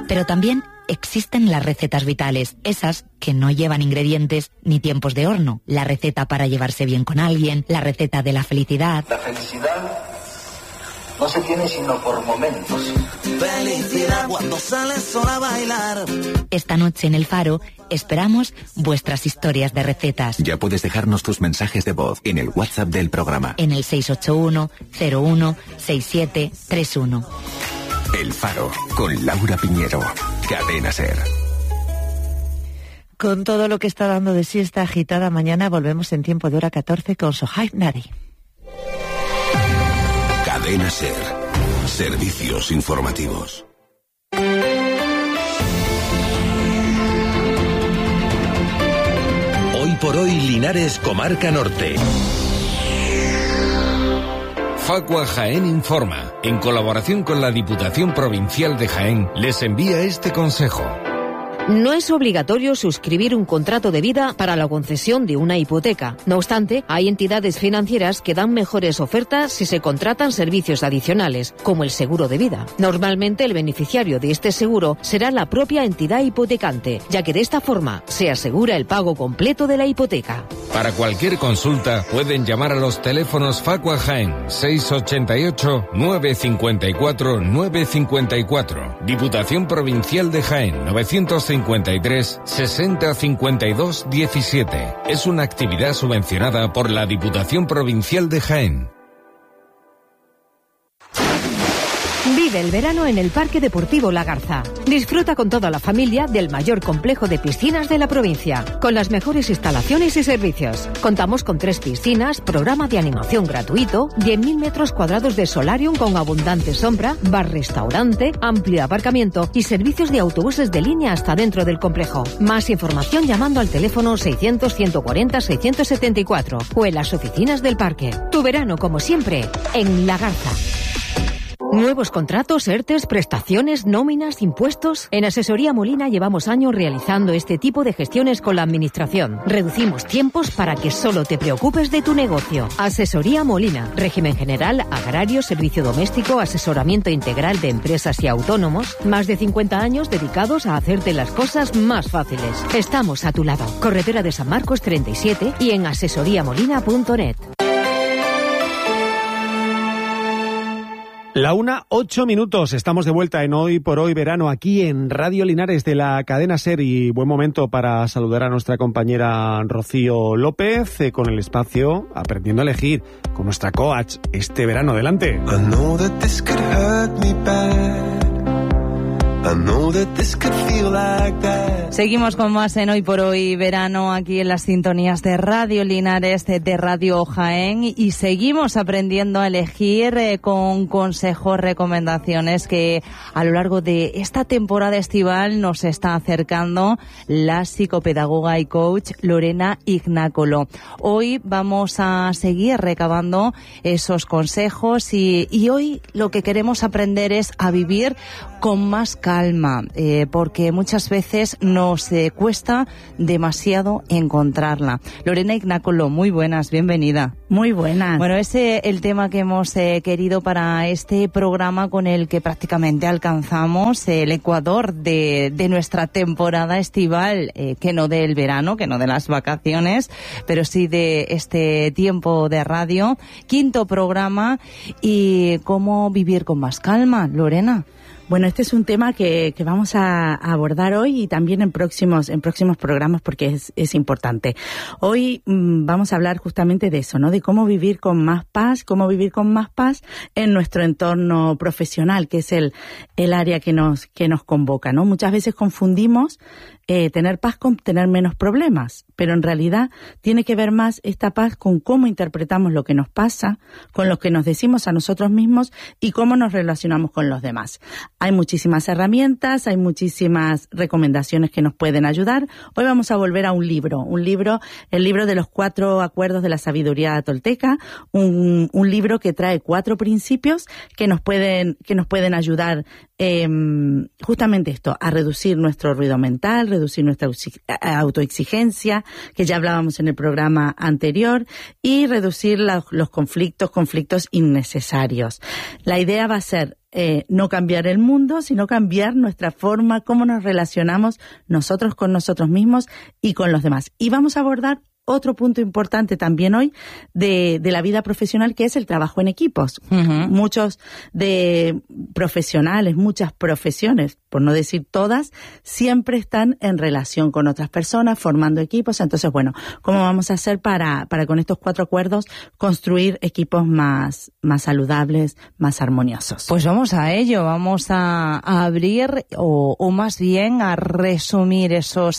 Pero también existen las recetas vitales, esas que no llevan ingredientes ni tiempos de horno. La receta para llevarse bien con alguien, la receta de la felicidad. La felicidad no se tiene sino por momentos. Felicidad cuando sales sola a bailar. Esta noche en El Faro esperamos vuestras historias de recetas. Ya puedes dejarnos tus mensajes de voz en el WhatsApp del programa. En el 681 01 6731. El Faro, con Laura Piñero. Cadena SER. Con todo lo que está dando de sí esta agitada mañana, volvemos en tiempo de hora 14 con Sohaib Nari. Cadena SER. Servicios informativos. Hoy por hoy, Linares, Comarca Norte. Facua Jaén Informa, en colaboración con la Diputación Provincial de Jaén, les envía este consejo. No es obligatorio suscribir un contrato de vida para la concesión de una hipoteca. No obstante, hay entidades financieras que dan mejores ofertas si se contratan servicios adicionales, como el seguro de vida. Normalmente el beneficiario de este seguro será la propia entidad hipotecante, ya que de esta forma se asegura el pago completo de la hipoteca. Para cualquier consulta pueden llamar a los teléfonos Facua Jaén 688 954 954, Diputación Provincial de Jaén 953 60 52 17. Es una actividad subvencionada por la Diputación Provincial de Jaén. Vive el verano en el Parque Deportivo La Garza. Disfruta con toda la familia del mayor complejo de piscinas de la provincia, con las mejores instalaciones y servicios. Contamos con 3 piscinas, programa de animación gratuito, 10.000 metros cuadrados de solarium con abundante sombra, bar-restaurante, amplio aparcamiento y servicios de autobuses de línea hasta dentro del complejo. Más información llamando al teléfono 600 140 674 o en las oficinas del parque. Tu verano, como siempre, en La Garza. Nuevos contratos, ERTES, prestaciones, nóminas, impuestos. En Asesoría Molina llevamos años realizando este tipo de gestiones con la Administración. Reducimos tiempos para que solo te preocupes de tu negocio. Asesoría Molina. Régimen general, agrario, servicio doméstico, asesoramiento integral de empresas y autónomos. Más de 50 años dedicados a hacerte las cosas más fáciles. Estamos a tu lado. Carretera de San Marcos 37 y en asesoriamolina.net. La 1:08. Estamos de vuelta en Hoy por Hoy Verano aquí en Radio Linares de la cadena SER y buen momento para saludar a nuestra compañera Rocío López con el espacio Aprendiendo a Elegir con nuestra coach este verano. Adelante. Seguimos con más en Hoy por Hoy Verano aquí en las sintonías de Radio Linares, de Radio Jaén, y seguimos aprendiendo a elegir con consejos, recomendaciones que a lo largo de esta temporada estival nos está acercando la psicopedagoga y coach Lorena Ignácolo. Hoy vamos a seguir recabando esos consejos y hoy lo que queremos aprender es a vivir con más calma, porque muchas veces nos cuesta demasiado encontrarla. Lorena Ignácolo, muy buenas, bienvenida. Muy buenas. Bueno, ese es el tema que hemos querido para este programa con el que prácticamente alcanzamos el ecuador de nuestra temporada estival, que no del verano, que no de las vacaciones, pero sí de este tiempo de radio. 5º programa, y cómo vivir con más calma, Lorena. Bueno, este es un tema que vamos a abordar hoy y también en próximos programas, porque es importante. Hoy vamos a hablar justamente de eso, ¿no? De cómo vivir con más paz en nuestro entorno profesional, que es el área que nos convoca, ¿no? Muchas veces confundimos tener paz con tener menos problemas, pero en realidad tiene que ver más esta paz con cómo interpretamos lo que nos pasa, con lo que nos decimos a nosotros mismos y cómo nos relacionamos con los demás. Hay muchísimas herramientas, hay muchísimas recomendaciones que nos pueden ayudar. Hoy vamos a volver a el libro de los 4 acuerdos de la sabiduría tolteca, un libro que trae 4 principios que nos pueden ayudar justamente esto, a reducir nuestro ruido mental, reducir nuestra autoexigencia, que ya hablábamos en el programa anterior, y reducir los conflictos innecesarios. La idea va a ser no cambiar el mundo, sino cambiar nuestra forma, cómo nos relacionamos nosotros con nosotros mismos y con los demás. Y vamos a abordar otro punto importante también hoy de la vida profesional, que es el trabajo en equipos. Uh-huh. Muchos de profesionales, muchas profesiones, por no decir todas, siempre están en relación con otras personas, formando equipos. Entonces, bueno, ¿cómo vamos a hacer para con estos 4 acuerdos construir equipos más saludables, más armoniosos? Pues vamos a ello, vamos a abrir o más bien a resumir esos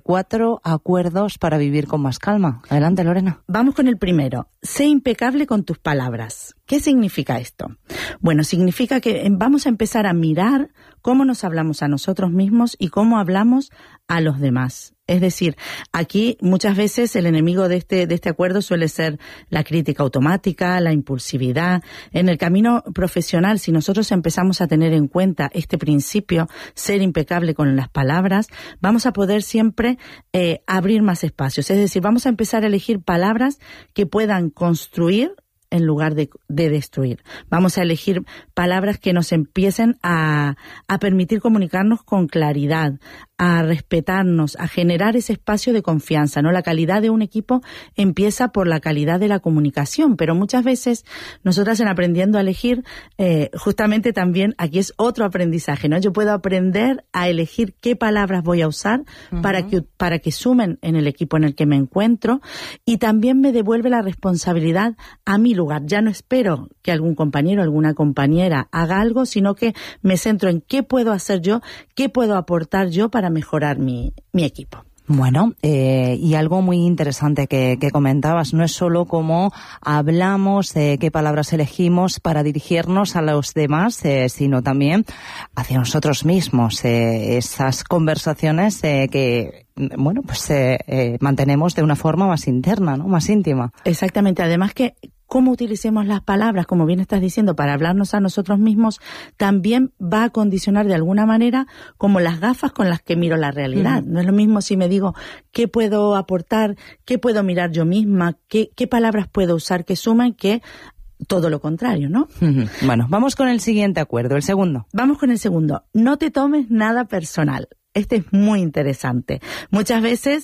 4 acuerdos para vivir con más calma. Adelante, Lorena. Vamos con el primero. Sé impecable con tus palabras. ¿Qué significa esto? Bueno, significa que vamos a empezar a mirar cómo nos hablamos a nosotros mismos y cómo hablamos a los demás. Es decir, aquí muchas veces el enemigo de este acuerdo suele ser la crítica automática, la impulsividad. En el camino profesional, si nosotros empezamos a tener en cuenta este principio, ser impecable con las palabras, vamos a poder siempre abrir más espacios. Es decir, vamos a empezar a elegir palabras que puedan construir en lugar de destruir. Vamos a elegir palabras que nos empiecen a permitir comunicarnos con claridad, a respetarnos, a generar ese espacio de confianza, ¿no? La calidad de un equipo empieza por la calidad de la comunicación, pero muchas veces nosotras en aprendiendo a elegir, justamente también aquí es otro aprendizaje, ¿no? Yo puedo aprender a elegir qué palabras voy a usar uh-huh. para que sumen en el equipo en el que me encuentro, y también me devuelve la responsabilidad a mi lugar. Ya no espero que algún compañero, alguna compañera haga algo, sino que me centro en qué puedo hacer yo, qué puedo aportar yo para mejorar mi equipo. Bueno, y algo muy interesante que comentabas, no es solo cómo hablamos, qué palabras elegimos para dirigirnos a los demás, sino también hacia nosotros mismos, esas conversaciones que bueno, pues mantenemos de una forma más interna, ¿no? Más íntima. Exactamente, además que cómo utilicemos las palabras, como bien estás diciendo, para hablarnos a nosotros mismos, también va a condicionar de alguna manera como las gafas con las que miro la realidad. No es lo mismo si me digo qué puedo aportar, qué puedo mirar yo misma, qué palabras puedo usar que suman, que todo lo contrario, ¿no? Bueno, vamos con el siguiente acuerdo, el segundo. Vamos con el segundo. No te tomes nada personal. Este es muy interesante. Muchas veces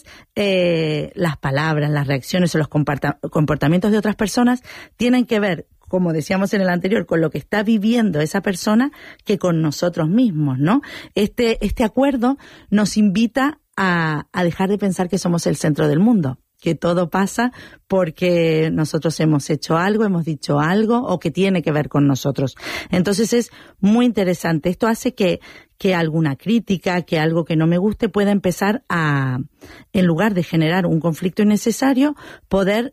las palabras, las reacciones o los comportamientos de otras personas tienen que ver, como decíamos en el anterior, con lo que está viviendo esa persona que con nosotros mismos, ¿no? Este acuerdo nos invita a dejar de pensar que somos el centro del mundo, que todo pasa porque nosotros hemos hecho algo, hemos dicho algo o que tiene que ver con nosotros. Entonces es muy interesante. Esto hace que alguna crítica, que algo que no me guste pueda empezar en lugar de generar un conflicto innecesario, poder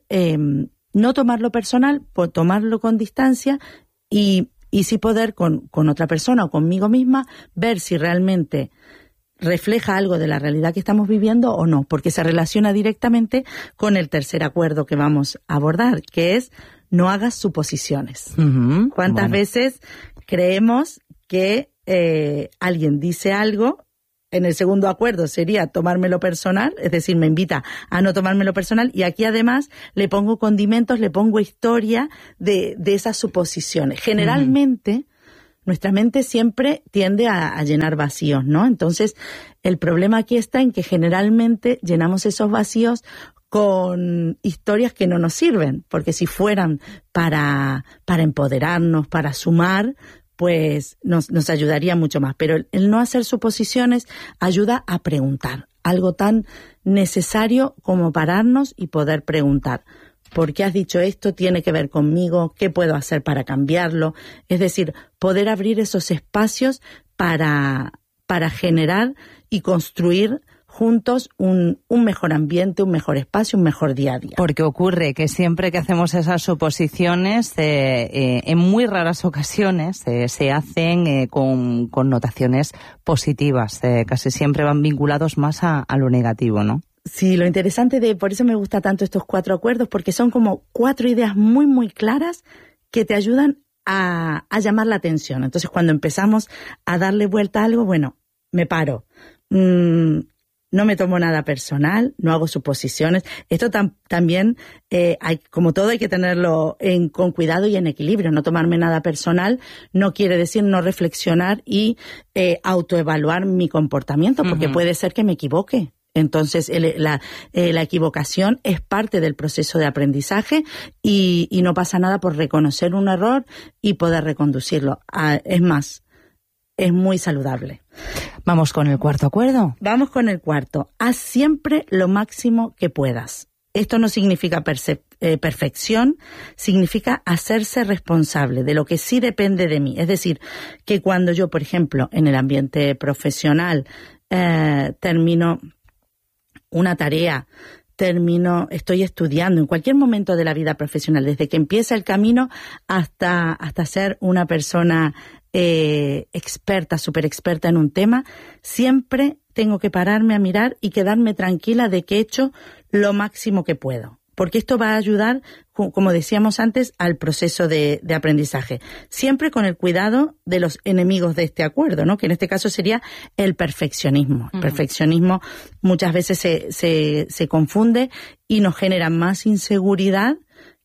no tomarlo personal, tomarlo con distancia y sí poder con otra persona o conmigo misma ver si realmente refleja algo de la realidad que estamos viviendo o no, porque se relaciona directamente con el tercer acuerdo que vamos a abordar, que es no hagas suposiciones. Uh-huh. ¿Cuántas veces creemos que alguien dice algo? En el segundo acuerdo sería tomármelo personal, es decir, me invita a no tomármelo personal, y aquí además le pongo condimentos, le pongo historia de esas suposiciones. Generalmente nuestra mente siempre tiende a llenar vacíos, ¿no? Entonces, el problema aquí está en que generalmente llenamos esos vacíos con historias que no nos sirven, porque si fueran para empoderarnos, para sumar, pues nos ayudaría mucho más. Pero el no hacer suposiciones ayuda a preguntar, algo tan necesario como pararnos y poder preguntar. ¿Por qué has dicho esto? ¿Tiene que ver conmigo? ¿Qué puedo hacer para cambiarlo? Es decir, poder abrir esos espacios para generar y construir juntos un mejor ambiente, un mejor espacio, un mejor día a día. Porque ocurre que siempre que hacemos esas suposiciones, en muy raras ocasiones, se hacen con connotaciones positivas. Casi siempre van vinculados más a lo negativo, ¿no? Sí, lo interesante por eso me gusta tanto estos 4 acuerdos, porque son como 4 ideas muy, muy claras que te ayudan a llamar la atención. Entonces, cuando empezamos a darle vuelta a algo, bueno, me paro. no me tomo nada personal, no hago suposiciones. Esto también, como todo, hay que tenerlo con cuidado y en equilibrio. No tomarme nada personal no quiere decir no reflexionar y autoevaluar mi comportamiento, porque puede ser que me equivoque. Entonces, la equivocación es parte del proceso de aprendizaje y no pasa nada por reconocer un error y poder reconducirlo. Es más, es muy saludable. Vamos con el cuarto acuerdo. Vamos con el cuarto. Haz siempre lo máximo que puedas. Esto no significa perfección, significa hacerse responsable de lo que sí depende de mí. Es decir, que cuando yo, por ejemplo, en el ambiente profesional, termino una tarea, estoy estudiando, en cualquier momento de la vida profesional, desde que empieza el camino hasta ser una persona experta, súper experta en un tema, siempre tengo que pararme a mirar y quedarme tranquila de que he hecho lo máximo que puedo. Porque esto va a ayudar, como decíamos antes, al proceso de aprendizaje. Siempre con el cuidado de los enemigos de este acuerdo, ¿no? Que en este caso sería el perfeccionismo. El perfeccionismo muchas veces se confunde y nos genera más inseguridad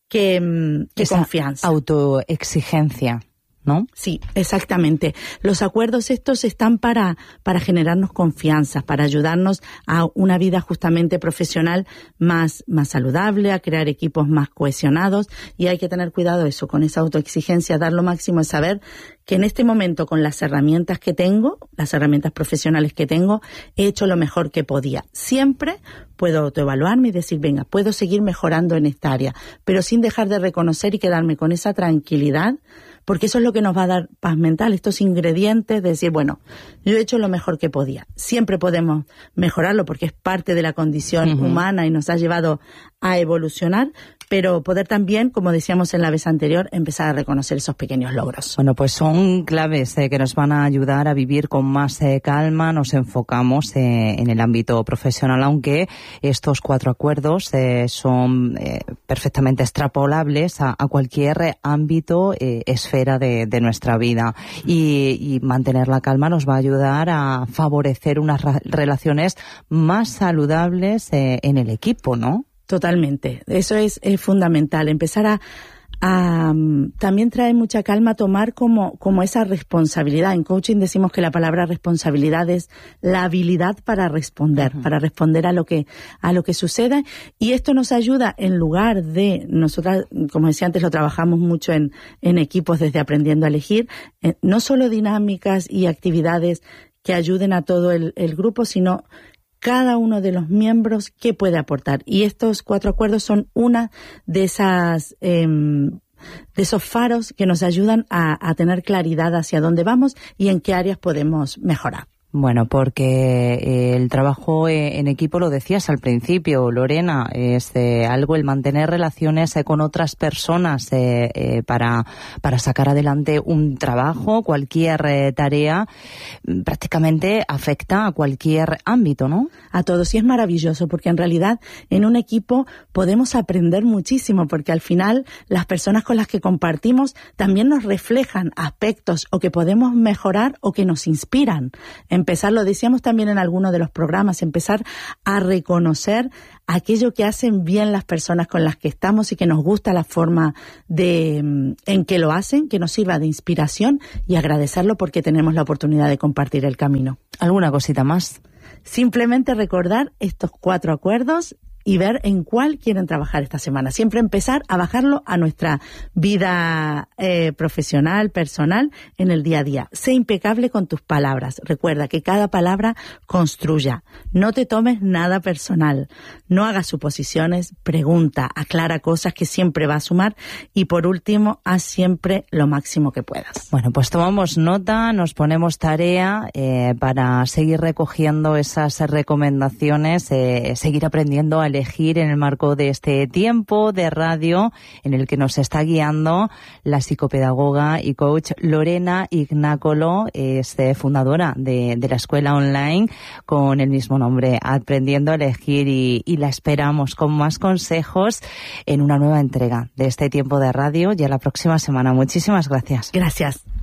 que confianza. Autoexigencia, ¿no? Sí, exactamente. Los acuerdos estos están para generarnos confianza, para ayudarnos a una vida justamente profesional más saludable, a crear equipos más cohesionados, y hay que tener cuidado eso, con esa autoexigencia, dar lo máximo, es saber que en este momento, con las herramientas que tengo, las herramientas profesionales que tengo, he hecho lo mejor que podía. Siempre puedo autoevaluarme y decir, venga, puedo seguir mejorando en esta área, pero sin dejar de reconocer y quedarme con esa tranquilidad, porque eso es lo que nos va a dar paz mental, estos ingredientes de decir, bueno, yo he hecho lo mejor que podía. Siempre podemos mejorarlo porque es parte de la condición humana y nos ha llevado a evolucionar, pero poder también, como decíamos en la vez anterior, empezar a reconocer esos pequeños logros. Bueno, pues son claves que nos van a ayudar a vivir con más calma. Nos enfocamos en el ámbito profesional, aunque estos 4 acuerdos son perfectamente extrapolables a cualquier ámbito, esfera de nuestra vida. Y mantener la calma nos va a ayudar a favorecer unas relaciones más saludables en el equipo, ¿no? Totalmente. Eso es fundamental. Empezar también trae mucha calma tomar como esa responsabilidad. En coaching decimos que la palabra responsabilidad es la habilidad para responder, para responder a lo que suceda. Y esto nos ayuda, en lugar de, nosotras, como decía antes, lo trabajamos mucho en equipos desde Aprendiendo a Elegir, no solo dinámicas y actividades que ayuden a todo el grupo, sino cada uno de los miembros qué puede aportar. Y estos 4 acuerdos son una de esas de esos faros que nos ayudan a tener claridad hacia dónde vamos y en qué áreas podemos mejorar. Bueno, porque el trabajo en equipo, lo decías al principio, Lorena, es algo, el mantener relaciones con otras personas para sacar adelante un trabajo, cualquier tarea, prácticamente afecta a cualquier ámbito, ¿no? A todos, y es maravilloso, porque en realidad en un equipo podemos aprender muchísimo, porque al final las personas con las que compartimos también nos reflejan aspectos o que podemos mejorar o que nos inspiran. Empezar, lo decíamos también en alguno de los programas, empezar a reconocer aquello que hacen bien las personas con las que estamos y que nos gusta la forma en que lo hacen, que nos sirva de inspiración, y agradecerlo porque tenemos la oportunidad de compartir el camino. ¿Alguna cosita más? Simplemente recordar estos 4 acuerdos y ver en cuál quieren trabajar esta semana. Siempre empezar a bajarlo a nuestra vida profesional, personal, en el día a día. Sé impecable con tus palabras. Recuerda que cada palabra construya. No te tomes nada personal. No hagas suposiciones. Pregunta, aclara cosas, que siempre va a sumar. Y por último, haz siempre lo máximo que puedas. Bueno, pues tomamos nota, nos ponemos tarea para seguir recogiendo esas recomendaciones, seguir aprendiendo a elegir en el marco de este tiempo de radio en el que nos está guiando la psicopedagoga y coach Lorena Ignácolo, es fundadora de la escuela online con el mismo nombre, Aprendiendo a Elegir, y la esperamos con más consejos en una nueva entrega de este tiempo de radio ya la próxima semana. Muchísimas gracias. Gracias.